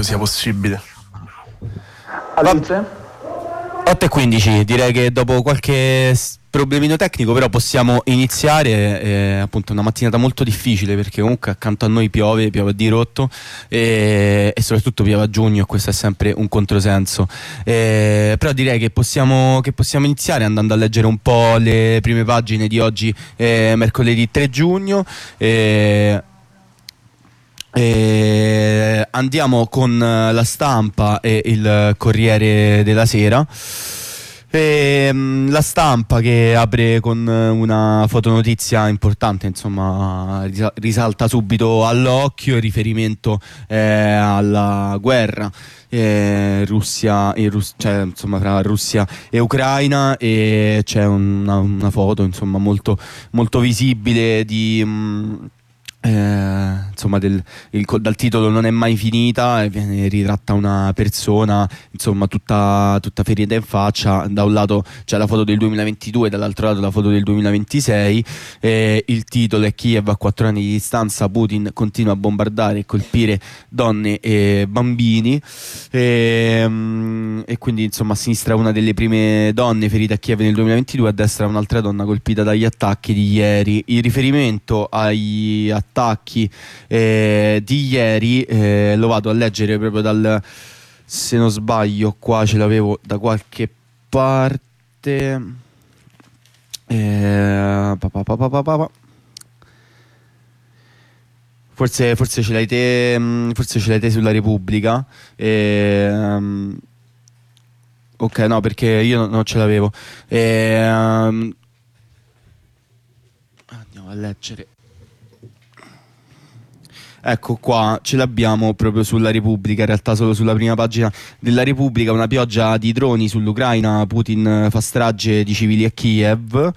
quanto sia possibile. Alice? 8:15, direi che dopo qualche problemino tecnico però possiamo iniziare. Appunto una mattinata molto difficile perché comunque accanto a noi piove a dirotto, e soprattutto piove a giugno, e questo è sempre un controsenso. Però direi che possiamo iniziare andando a leggere un po' le prime pagine di oggi, mercoledì 3 giugno. Andiamo con La Stampa e il Corriere della Sera. La Stampa che apre con una fotonotizia importante, insomma, risalta subito all'occhio il riferimento alla guerra Russia cioè, insomma, fra Russia e Ucraina, e c'è una foto, insomma, molto, molto visibile di insomma dal titolo "Non è mai finita", e viene ritratta una persona, insomma, tutta ferita in faccia. Da un lato c'è la foto del 2022, dall'altro lato la foto del 2026. Il titolo è "Kiev a 4 anni di distanza, Putin continua a bombardare e colpire donne e bambini", e quindi, insomma, a sinistra una delle prime donne ferite a Kiev nel 2022, a destra un'altra donna colpita dagli attacchi di ieri. Il riferimento agli attacchi di ieri lo vado a leggere proprio se non sbaglio, qua ce l'avevo da qualche parte. Forse ce l'hai te sulla Repubblica. Ok, no, perché io non ce l'avevo. Andiamo a leggere. Ecco qua, ce l'abbiamo proprio sulla Repubblica, in realtà solo sulla prima pagina della Repubblica. Una pioggia di droni sull'Ucraina, Putin fa strage di civili a Kiev.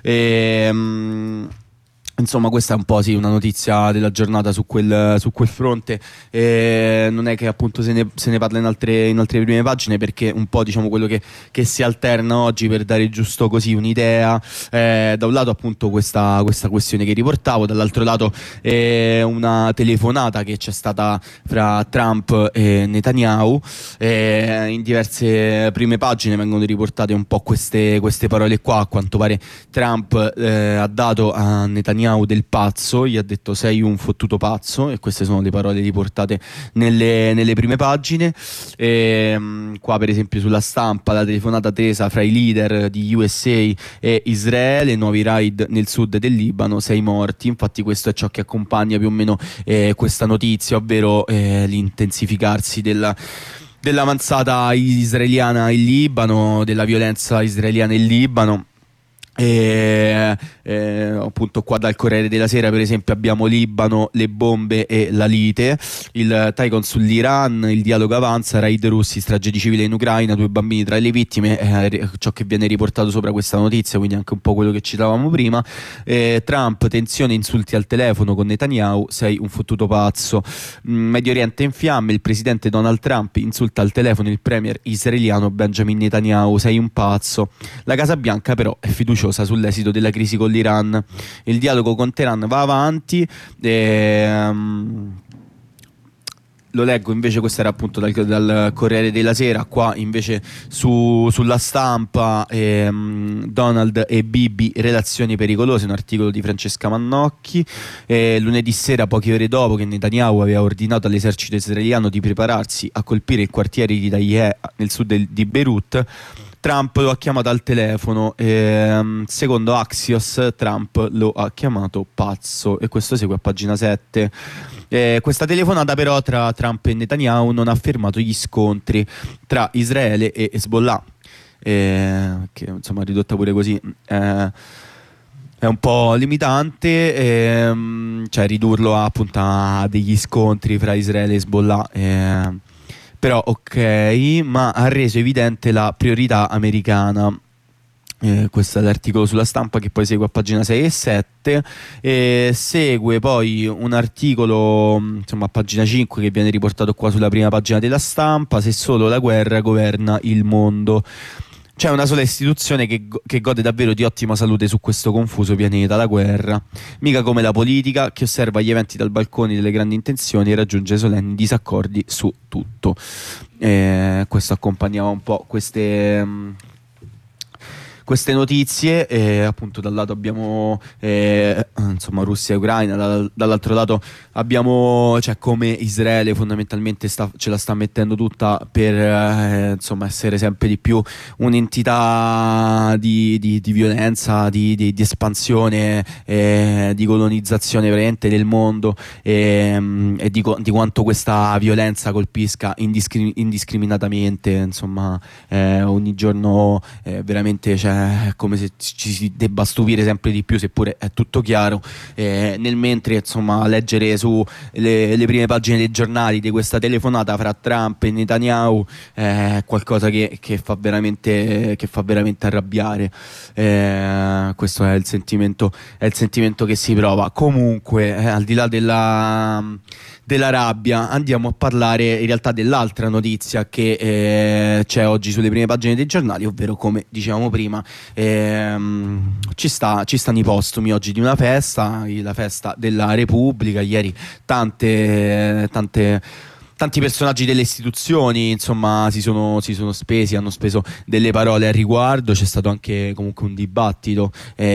Insomma, questa è un po' una notizia della giornata su quel fronte. Non è che appunto se ne parla in altre prime pagine, perché un po', diciamo, quello che si alterna oggi per dare giusto così un'idea. Da un lato appunto questa questione che riportavo, dall'altro lato una telefonata che c'è stata fra Trump e Netanyahu. In diverse prime pagine vengono riportate un po' queste parole qua. A quanto pare Trump ha dato a Netanyahu del pazzo, gli ha detto "sei un fottuto pazzo", e queste sono le parole riportate nelle prime pagine. Qua per esempio sulla Stampa la telefonata tesa fra i leader di USA e Israele, nuovi raid nel sud del Libano, 6 morti. Infatti questo è ciò che accompagna più o meno questa notizia, ovvero l'intensificarsi dell'avanzata israeliana in Libano, della violenza israeliana in Libano. Appunto qua dal Corriere della Sera per esempio abbiamo Libano, le bombe e la lite, il Taicon sull'Iran, il dialogo avanza, raid russi, strage di civile in Ucraina, 2 bambini tra le vittime, ciò che viene riportato sopra questa notizia, quindi anche un po' quello che citavamo prima. Trump, tensione, insulti al telefono con Netanyahu, sei un fottuto pazzo. Medio Oriente in fiamme, il presidente Donald Trump insulta al telefono il premier israeliano Benjamin Netanyahu, sei un pazzo. La Casa Bianca però è fiduciosa sull'esito della crisi con l'Iran. Il dialogo con Teheran va avanti. Lo leggo invece, questo era appunto dal Corriere della Sera. Qua invece sulla Stampa, Donald e Bibi, relazioni pericolose, un articolo di Francesca Mannocchi. Lunedì sera, poche ore dopo che Netanyahu aveva ordinato all'esercito israeliano di prepararsi a colpire il quartiere di Dayeh nel sud di Beirut, Trump lo ha chiamato al telefono. Secondo Axios, Trump lo ha chiamato pazzo, e questo segue a pagina 7. Questa telefonata però tra Trump e Netanyahu non ha fermato gli scontri tra Israele e Hezbollah, che insomma ridotta pure così è un po' limitante, cioè ridurlo appunto a degli scontri fra Israele e Hezbollah. Però ok, ma ha reso evidente la priorità americana. Questo è l'articolo sulla Stampa, che poi segue a pagina 6 e 7. Segue poi un articolo, insomma, a pagina 5, che viene riportato qua sulla prima pagina della Stampa: se solo la guerra governa il mondo. C'è una sola istituzione che gode davvero di ottima salute su questo confuso pianeta, la guerra. Mica come la politica, che osserva gli eventi dal balcone delle grandi intenzioni e raggiunge solenni disaccordi su tutto. Questo accompagnava un po' queste notizie. Appunto dal lato abbiamo insomma Russia e Ucraina, dall'altro lato abbiamo, cioè, come Israele fondamentalmente ce la sta mettendo tutta per insomma essere sempre di più un'entità di violenza, di espansione, di colonizzazione veramente del mondo, e di quanto questa violenza colpisca indiscriminatamente, insomma, ogni giorno veramente, cioè, è come se ci si debba stupire sempre di più, seppure è tutto chiaro. Nel mentre, insomma, leggere su le prime pagine dei giornali di questa telefonata fra Trump e Netanyahu è qualcosa che fa veramente arrabbiare. Questo è il sentimento che si prova. Comunque, al di là della rabbia, andiamo a parlare in realtà dell'altra notizia che c'è oggi sulle prime pagine dei giornali, ovvero, come dicevamo prima, ci stanno i postumi oggi di una festa, la festa della Repubblica. Ieri tanti personaggi delle istituzioni, insomma, si sono spesi, hanno speso delle parole al riguardo. C'è stato anche comunque un dibattito,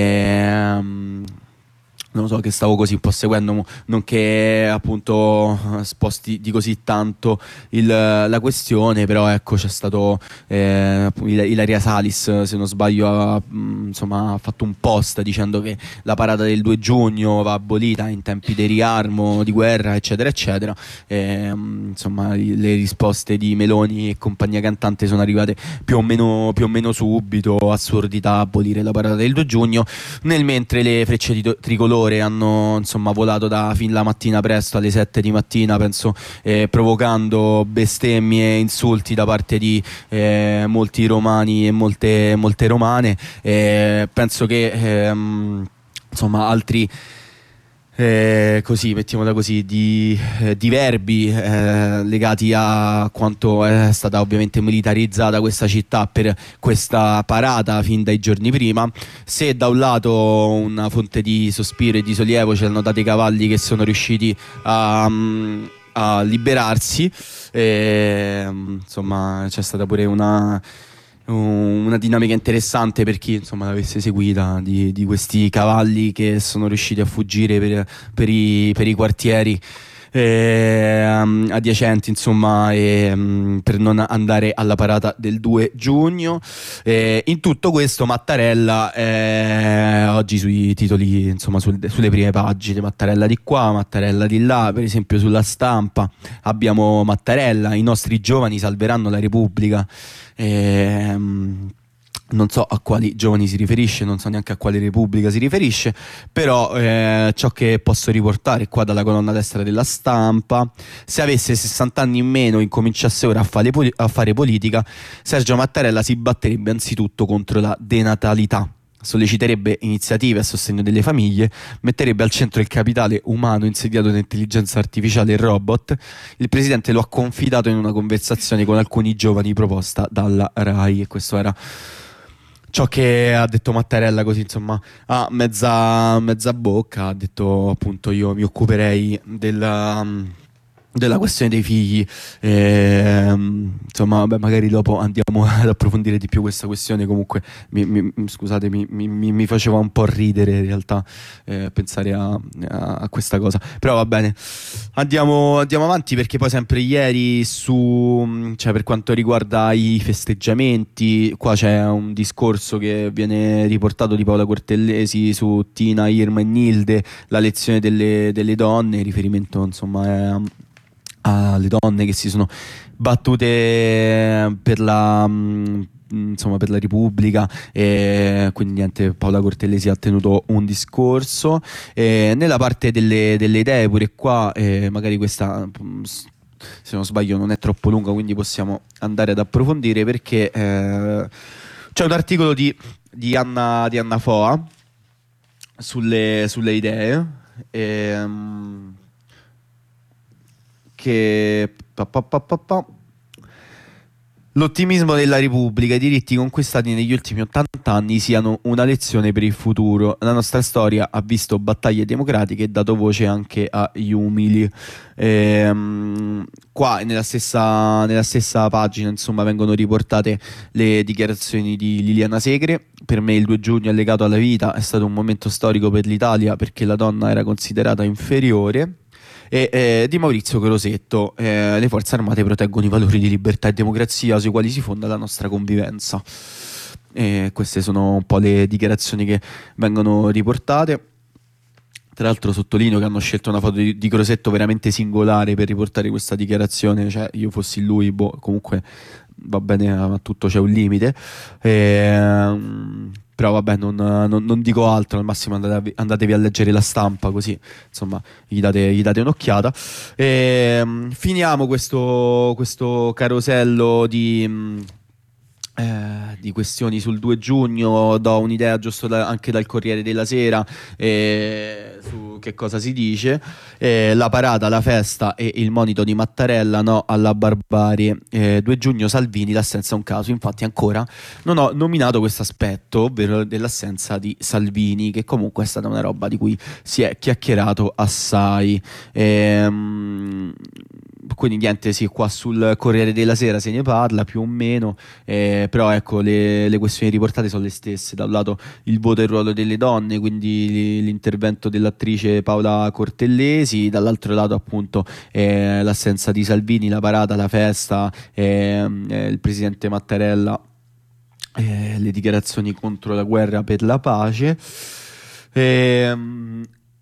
non so, che stavo così un po' seguendo, non che appunto sposti di così tanto la questione, però ecco, c'è stato Ilaria Salis, se non sbaglio, insomma, ha fatto un post dicendo che la parata del 2 giugno va abolita in tempi di riarmo, di guerra, eccetera eccetera. Insomma, le risposte di Meloni e compagnia cantante sono arrivate più o meno subito: assurdità, abolire la parata del 2 giugno. Nel mentre le frecce tricolore hanno, insomma, volato da fin la mattina presto, alle 7 di mattina, penso, provocando bestemmie e insulti da parte di molti romani e molte romane. Penso che insomma altri, così, mettiamola così, di verbi legati a quanto è stata ovviamente militarizzata questa città per questa parata fin dai giorni prima. Se da un lato una fonte di sospiro e di sollievo c'erano dati i cavalli che sono riusciti a liberarsi, insomma, c'è stata pure una dinamica interessante per chi, insomma, l'avesse seguita, di questi cavalli che sono riusciti a fuggire per i quartieri adiacenti, insomma, per non andare alla parata del 2 giugno. In tutto questo Mattarella oggi sui titoli, insomma, sulle prime pagine, Mattarella di qua, Mattarella di là. Per esempio sulla Stampa abbiamo Mattarella: i nostri giovani salveranno la Repubblica. Non so a quali giovani si riferisce, non so neanche a quale Repubblica si riferisce, però ciò che posso riportare qua dalla colonna destra della Stampa: se avesse 60 anni in meno e incominciasse ora a fare politica, Sergio Mattarella si batterebbe anzitutto contro la denatalità, solleciterebbe iniziative a sostegno delle famiglie, metterebbe al centro il capitale umano insediato da intelligenza artificiale e robot. Il presidente lo ha confidato in una conversazione con alcuni giovani proposta dalla RAI, e questo era ciò che ha detto Mattarella, così, insomma, a mezza bocca. Ha detto, appunto: io mi occuperei della questione dei figli. Insomma, vabbè, magari dopo andiamo ad approfondire di più questa questione. Comunque scusate, mi faceva un po' ridere in realtà pensare a questa cosa, però va bene, andiamo avanti, perché poi sempre ieri cioè, per quanto riguarda i festeggiamenti, qua c'è un discorso che viene riportato di Paola Cortellesi su Tina, Irma e Nilde, la lezione delle donne, riferimento, insomma, alle donne che si sono battute per la Repubblica. E quindi niente, Paola Cortellesi ha tenuto un discorso, nella parte delle idee. Pure qua magari questa, se non sbaglio, non è troppo lunga, quindi possiamo andare ad approfondire, perché c'è un articolo di Anna Foa sulle idee, che L'ottimismo della Repubblica, i diritti conquistati negli ultimi 80 anni siano una lezione per il futuro. La nostra storia ha visto battaglie democratiche e dato voce anche agli umili. Qua nella stessa pagina, insomma, vengono riportate le dichiarazioni di Liliana Segre. Per me il 2 giugno è legato alla vita, è stato un momento storico per l'Italia perché la donna era considerata inferiore. E di Maurizio Crosetto, le forze armate proteggono i valori di libertà e democrazia sui quali si fonda la nostra convivenza. Queste sono un po' le dichiarazioni che vengono riportate. Tra l'altro sottolineo che hanno scelto una foto di Crosetto veramente singolare per riportare questa dichiarazione, cioè io fossi lui, comunque va bene, a tutto c'è un limite. Però vabbè, non dico altro, al massimo andatevi a leggere La Stampa, così insomma gli date un'occhiata. Finiamo questo carosello di questioni sul 2 giugno. Do un'idea giusto anche dal Corriere della Sera su che cosa si dice. La parata, la festa e il monito di Mattarella, no alla barbarie. 2 giugno Salvini, l'assenza è un caso. Infatti ancora non ho nominato questo aspetto, ovvero dell'assenza di Salvini, che comunque è stata una roba di cui si è chiacchierato assai. Quindi niente, sì, qua sul Corriere della Sera se ne parla più o meno, però ecco, le questioni riportate sono le stesse. Da un lato il voto e il ruolo delle donne, quindi l'intervento dell'attrice Paola Cortellesi, dall'altro lato appunto l'assenza di Salvini, la parata, la festa, il presidente Mattarella, le dichiarazioni contro la guerra per la pace. In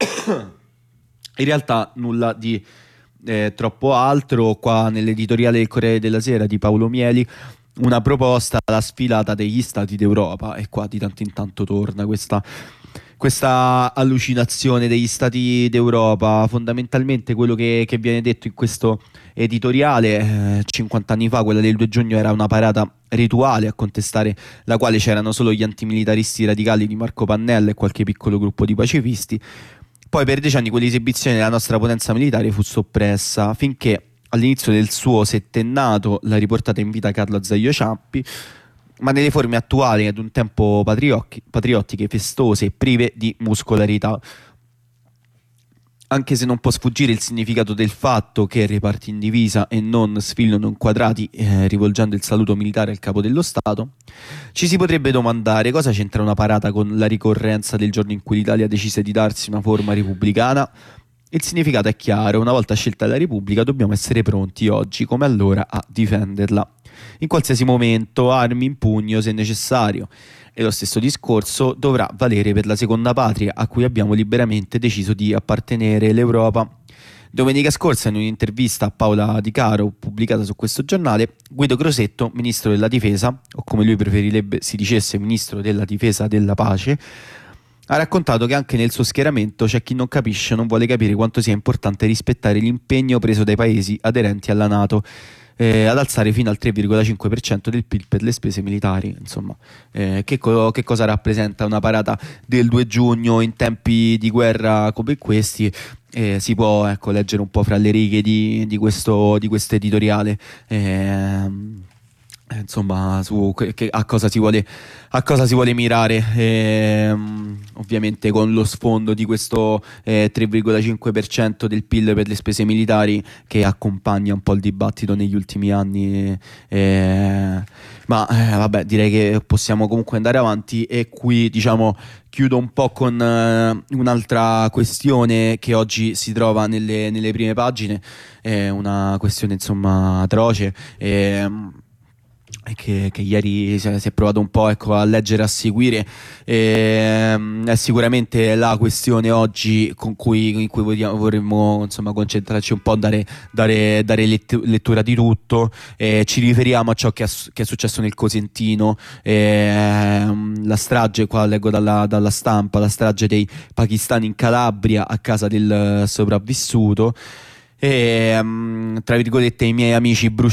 realtà nulla di troppo altro. Qua nell'editoriale del Corriere della Sera di Paolo Mieli, una proposta alla sfilata degli stati d'Europa, e qua di tanto in tanto torna questa allucinazione degli stati d'Europa. Fondamentalmente quello che viene detto in questo editoriale, 50 anni fa quella del 2 giugno era una parata rituale a contestare la quale c'erano solo gli antimilitaristi radicali di Marco Pannella e qualche piccolo gruppo di pacifisti. Poi per decenni quell'esibizione della nostra potenza militare fu soppressa, finché all'inizio del suo settennato l'ha riportata in vita Carlo Azeglio Ciampi, ma nelle forme attuali, ad un tempo patriottiche, festose e prive di muscolarità. Anche se non può sfuggire il significato del fatto che reparti in divisa e non sfilano inquadrati rivolgendo il saluto militare al capo dello Stato, ci si potrebbe domandare cosa c'entra una parata con la ricorrenza del giorno in cui l'Italia decise di darsi una forma repubblicana. Il significato è chiaro: una volta scelta la Repubblica dobbiamo essere pronti oggi come allora a difenderla, in qualsiasi momento, armi in pugno se necessario. E lo stesso discorso dovrà valere per la seconda patria a cui abbiamo liberamente deciso di appartenere, l'Europa. Domenica scorsa, in un'intervista a Paola Di Caro pubblicata su questo giornale, Guido Crosetto, ministro della difesa, o come lui preferirebbe si dicesse ministro della difesa e della pace, ha raccontato che anche nel suo schieramento c'è chi non capisce o non vuole capire quanto sia importante rispettare l'impegno preso dai paesi aderenti alla NATO, ad alzare fino al 3,5% del PIL per le spese militari. Insomma, che cosa rappresenta una parata del 2 giugno in tempi di guerra come questi? Si può, ecco, leggere un po' fra le righe di questo editoriale. Insomma, a cosa si vuole mirare, ovviamente con lo sfondo di questo 3,5% del PIL per le spese militari che accompagna un po' il dibattito negli ultimi anni. Vabbè, direi che possiamo comunque andare avanti, e qui diciamo chiudo un po' con un'altra questione che oggi si trova nelle prime pagine. È una questione insomma atroce, che ieri si è provato un po', ecco, a leggere, a seguire. È sicuramente la questione oggi in cui vorremmo insomma concentrarci un po', dare lettura di tutto. Ci riferiamo a ciò che è successo nel Cosentino, la strage, qua leggo dalla Stampa, la strage dei pakistani in Calabria a casa del sopravvissuto. Tra virgolette, i miei amici bruciati